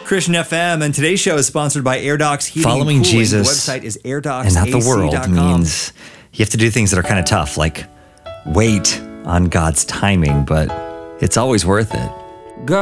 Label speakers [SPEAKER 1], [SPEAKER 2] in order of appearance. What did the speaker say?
[SPEAKER 1] Christian FM, and today's show is sponsored by AirDocs Heating
[SPEAKER 2] Following
[SPEAKER 1] and Cooling.
[SPEAKER 2] Jesus
[SPEAKER 1] The website is airdocs.ac.com.
[SPEAKER 2] and not the world means you have to do things that are kind of tough, like wait on God's timing, but it's always worth it.